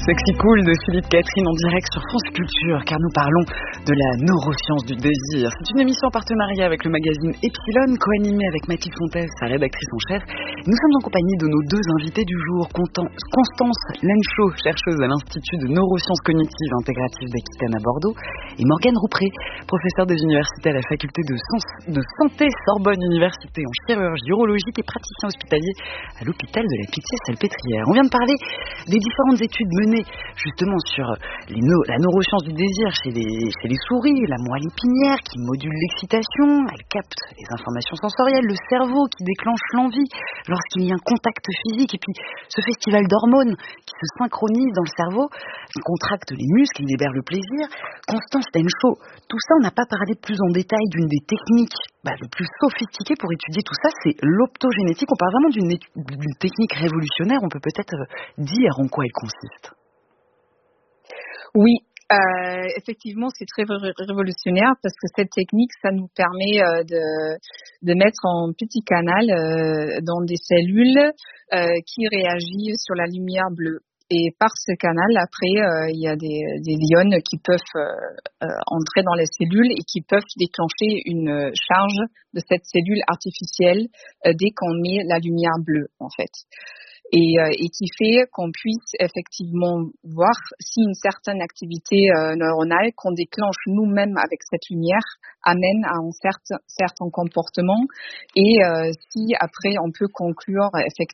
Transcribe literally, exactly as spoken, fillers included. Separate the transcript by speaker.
Speaker 1: Sexy Cool de Philippe Catherine en direct sur France Culture, car nous parlons de la neuroscience du désir. C'est une émission en partenariat avec le magazine Epsilon, co-animée avec Mathilde Fontaise, sa rédactrice en chef. Nous sommes en compagnie de nos deux invités du jour, Constance Lenchaud, chercheuse à l'Institut de neurosciences cognitives et intégratives d'Aquitaine à Bordeaux, et Morgane Roupré, professeure des universités à la faculté de, sens, de santé Sorbonne Université en chirurgie urologique et praticien hospitalier à l'hôpital de la Pitié-Salpêtrière. On vient de parler des différentes études menées justement sur les no- la neuroscience du désir chez les, chez les souris, la moelle épinière qui module l'excitation, elle capte les informations sensorielles, le cerveau qui déclenche l'envie lorsqu'il y a un contact physique, et puis ce festival d'hormones qui se synchronise dans le cerveau, qui contracte les muscles, qui libère le plaisir. Constance Lenchaud, tout ça on n'a pas parlé plus en détail d'une des techniques bah, les plus sophistiquées pour étudier tout ça, c'est l'optogénétique. On parle vraiment d'une, d'une technique révolutionnaire, on peut peut-être dire en quoi elle consiste.
Speaker 2: Oui, euh, effectivement, c'est très révolutionnaire parce que cette technique, ça nous permet euh, de, de mettre en petit canal euh, dans des cellules euh, qui réagissent sur la lumière bleue. Et par ce canal, après, euh, il y a des, des ions qui peuvent euh, euh, entrer dans les cellules et qui peuvent déclencher une charge de cette cellule artificielle euh, dès qu'on met la lumière bleue, en fait. Et, euh, et qui fait qu'on puisse effectivement voir si une certaine activité euh, neuronale qu'on déclenche nous-mêmes avec cette lumière amène à un certain, certain comportement, et euh, si après on peut conclure effectivement